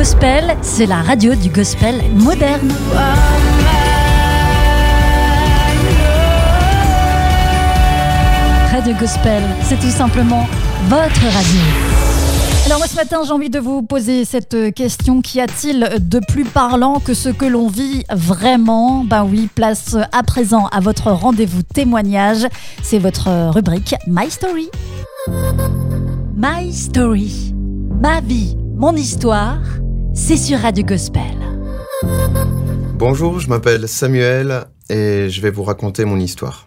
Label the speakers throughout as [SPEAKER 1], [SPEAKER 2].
[SPEAKER 1] Gospel, c'est la radio du gospel moderne. Radio Gospel, c'est tout simplement votre radio. Alors moi ce matin j'ai envie de vous poser cette question: qu'y a-t-il de plus parlant que ce que l'on vit vraiment ? Ben oui, place à présent à votre rendez-vous témoignage. C'est votre rubrique My Story. My Story, ma vie, mon histoire, c'est sur Radio Gospel.
[SPEAKER 2] Bonjour, je m'appelle Samuel et je vais vous raconter mon histoire.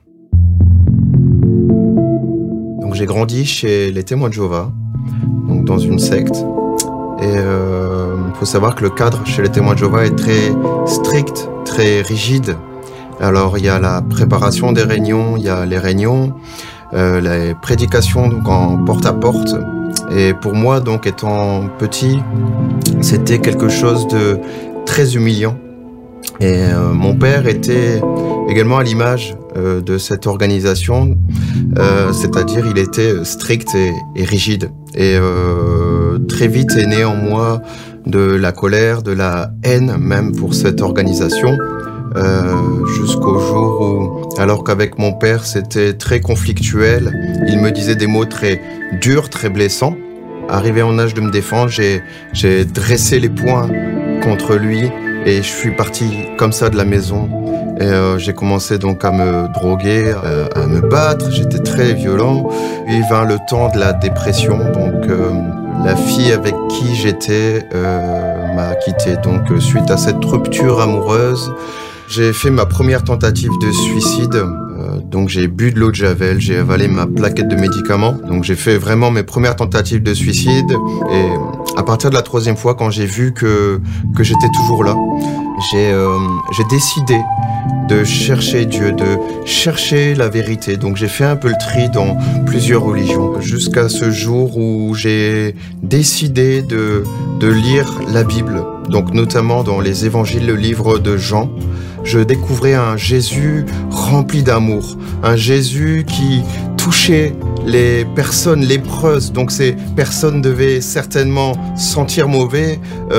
[SPEAKER 2] Donc j'ai grandi chez les Témoins de Jéhovah, donc dans une secte. Et il faut savoir que le cadre chez les Témoins de Jéhovah est très strict, très rigide. Alors il y a la préparation des réunions, il y a les réunions, les prédications donc en porte-à-porte. Et pour moi, donc étant petit, c'était quelque chose de très humiliant. Et mon père était également à l'image de cette organisation, c'est-à-dire il était strict et rigide. Et très vite est né en moi de la colère, de la haine même pour cette organisation, jusqu'au jour où, alors qu'avec mon père c'était très conflictuel, il me disait des mots très durs, très blessants. Arrivé en âge de me défendre, j'ai dressé les poings contre lui et je suis parti comme ça de la maison. Et j'ai commencé donc à me droguer, à me battre, j'étais très violent. Puis vint le temps de la dépression, donc la fille avec qui j'étais m'a quitté. Donc suite à cette rupture amoureuse, j'ai fait ma première tentative de suicide. Donc j'ai bu de l'eau de Javel, j'ai avalé ma plaquette de médicaments. Donc j'ai fait vraiment mes premières tentatives de suicide. Et à partir de la troisième fois, quand j'ai vu que j'étais toujours là, j'ai décidé de chercher Dieu, de chercher la vérité. Donc j'ai fait un peu le tri dans plusieurs religions, jusqu'à ce jour où j'ai décidé de lire la Bible. Donc notamment dans les évangiles, le livre de Jean, je découvrais un Jésus rempli d'amour, un Jésus qui touchait les personnes lépreuses. Donc ces personnes devaient certainement sentir mauvais,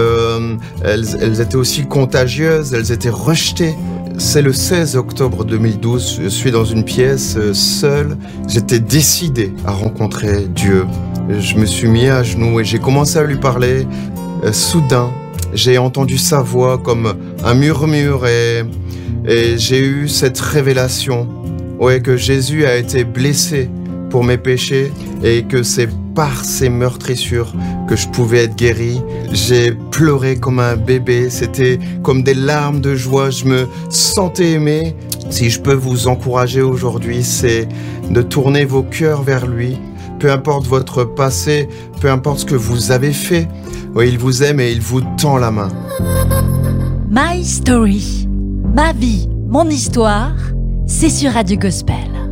[SPEAKER 2] elles étaient aussi contagieuses, elles étaient rejetées. C'est le 16 octobre 2012, je suis dans une pièce seul, j'étais décidé à rencontrer Dieu. Je me suis mis à genoux et j'ai commencé à lui parler. Soudain, j'ai entendu sa voix comme un murmure et j'ai eu cette révélation, que Jésus a été blessé pour mes péchés et que c'est par ses meurtrissures que je pouvais être guéri. J'ai pleuré comme un bébé, c'était comme des larmes de joie, je me sentais aimé. Si je peux vous encourager aujourd'hui, c'est de tourner vos cœurs vers lui. Peu importe votre passé, peu importe ce que vous avez fait, il vous aime et il vous tend la main.
[SPEAKER 1] My Story, ma vie, mon histoire, c'est sur Radio Gospel.